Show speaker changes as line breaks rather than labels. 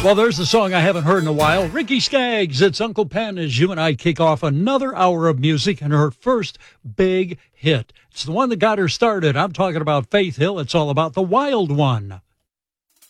Well, there's a song I haven't heard in a while. Ricky Skaggs, it's Uncle Pen as you and I kick off another hour of music and her first big hit. It's the one that got her started. I'm talking about Faith Hill. It's all about the Wild One.